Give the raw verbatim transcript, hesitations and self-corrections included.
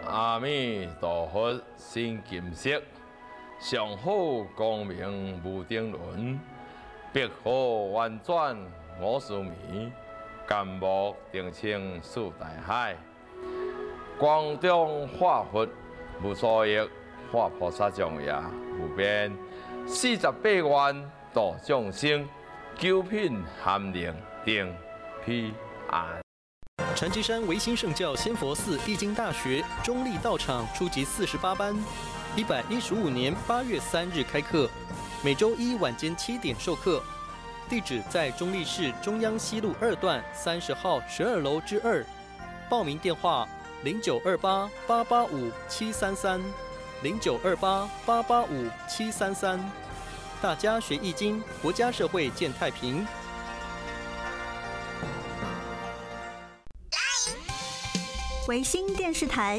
阿弥陀佛，心金色，上好光明无定论，碧荷婉转我思迷，甘木定清四大海，光中化佛无所益，化菩萨众也无边，四十八愿度众生，九品含灵定彼岸。 禅机山唯心圣教仙佛寺易经大学中立道场初级四十八班，一百一十五年八月三日开课，每周一晚间七点授课。地址在中立市中央西路二段三十号十二楼之二。报名电话：零九二八八八五七三三，零九二八八八五七三三。大家学易经，国家社会健太平。 维新电视台